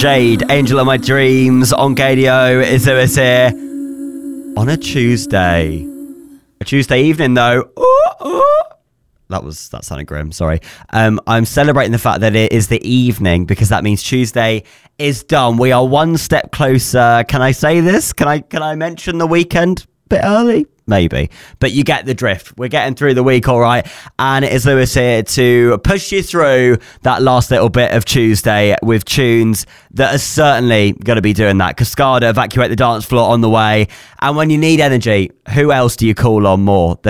Jade, Angel of My Dreams on Gadio. Is Lewis here on a Tuesday. A Tuesday evening, though. That sounded grim, sorry. I'm celebrating the fact that it is the evening because that means Tuesday is done. We are one step closer. Can I say this? Can I mention the weekend? Bit early? Maybe. But you get the drift. We're getting through the week, all right? And it is Lewis here to push you through that last little bit of Tuesday with tunes that are certainly going to be doing that. Cascada, Evacuate the Dance Floor on the way. And when you need energy, who else do you call on more than